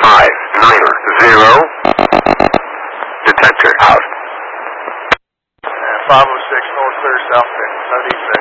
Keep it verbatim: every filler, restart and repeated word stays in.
five nine zero. Detector out. five oh six north clear, south six, no defect.